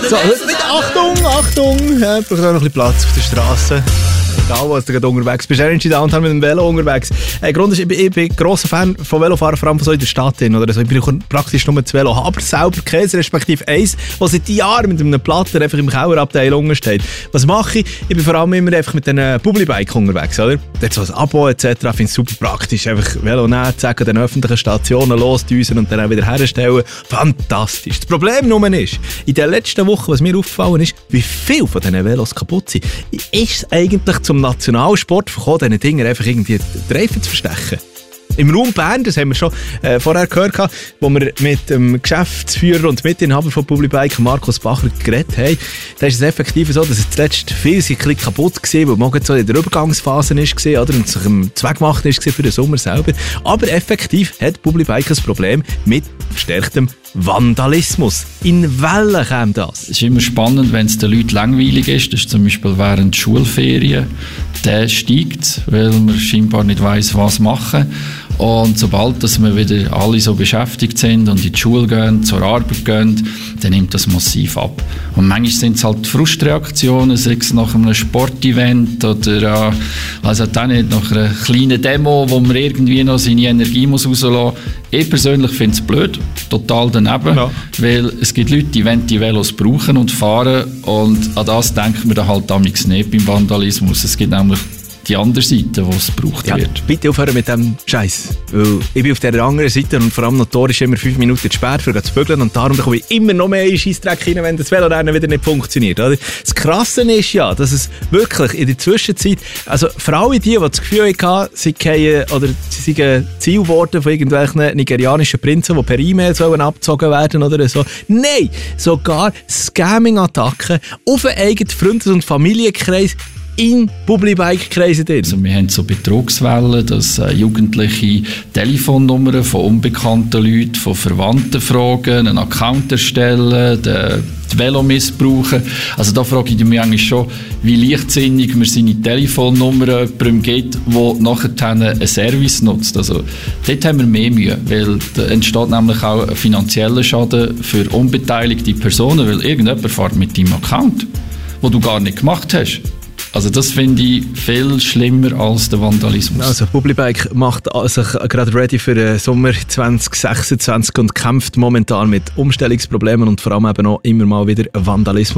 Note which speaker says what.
Speaker 1: So, Achtung! Ja, braucht auch noch ein bisschen Platz auf der Straße. Egal, was du gerade unterwegs bist. Energy Downtown mit dem Velo unterwegs. Grund ist, ich bin grosser Fan von Velofahren, vor allem von so in der Stadt. Oder so. Ich brauche praktisch nur das Velo. Aber selber keins, respektive eins, das seit Jahren mit einem Platter einfach im Kellerabteil steht. Was mache ich? Ich bin vor allem immer einfach mit einem Publibike unterwegs. Oder? Dort so ein Abo etc. Finde ich super praktisch. Einfach Velo nehmen, zack, an den öffentlichen Stationen losdüsen und dann auch wieder herstellen. Fantastisch. Das Problem nur ist, in den letzten Wochen, was mir aufgefallen ist, wie viele von diesen Velos kaputt sind. Ist es eigentlich zum Nationalsport verkommen, diesen Dingen einfach irgendwie die Reifen zu verstechen? Im Raum Bern, das haben wir schon vorher gehört, wo wir mit dem Geschäftsführer und Mitinhaber von Publibike, Markus Bacher, geredet haben, da ist es effektiv so, dass es zuletzt viel kaputt war, weil man so in der Übergangsphase war, oder, und sich im Zweck gemacht war für den Sommer selber. Aber effektiv hat Publibike ein Problem mit verstärktem Vandalismus. In Wellen käme das?
Speaker 2: Es ist immer spannend, wenn es den Leuten langweilig ist. Das ist zum Beispiel während Schulferien. Der steigt, weil man scheinbar nicht weiss, was machen. Und sobald dass wir wieder alle so beschäftigt sind und in die Schule gehen, zur Arbeit gehen, dann nimmt das massiv ab. Und manchmal sind es halt Frustreaktionen, sei es nach einem Sportevent oder also dann nicht nach einer kleinen Demo, wo man irgendwie noch seine Energie muss rauslassen muss. Ich persönlich finde es blöd, total daneben, ja. Weil es gibt Leute, die wollen die Velos brauchen und fahren und an das denkt man dann halt damals nicht beim Vandalismus. Es gibt nämlich die andere Seite, wo es gebraucht wird.
Speaker 1: Bitte aufhören mit dem Scheiß. Ich bin auf der anderen Seite und vor allem notorisch immer 5 Minuten zu spät für zu bügeln und darum bekomme ich immer noch mehr in den Scheissdreck rein, wenn das Velorennen wieder nicht funktioniert. Oder? Das Krasse ist ja, dass es wirklich in der Zwischenzeit, also für alle die das Gefühl hatten, sie seien Ziel geworden von irgendwelchen nigerianischen Prinzen, die per E-Mail abgezogen werden oder so. Nein, sogar Scamming-Attacken auf einen eigenen Freundes- und Familienkreis in Publibike-Kreisen drin.
Speaker 2: Also wir haben so Betrugswellen, dass Jugendliche Telefonnummern von unbekannten Leuten, von Verwandten fragen, einen Account erstellen, die Velo missbrauchen. Also da frage ich mich eigentlich schon, wie leichtsinnig man seine Telefonnummer jemandem gibt, der nachher einen Service nutzt. Also dort haben wir mehr Mühe, weil da entsteht nämlich auch ein finanzieller Schaden für unbeteiligte Personen, weil irgendjemand fährt mit deinem Account, den du gar nicht gemacht hast. Also das finde ich viel schlimmer als der Vandalismus.
Speaker 1: Also Publibike macht sich gerade ready für den Sommer 2026 und kämpft momentan mit Umstellungsproblemen und vor allem eben auch immer mal wieder Vandalismus.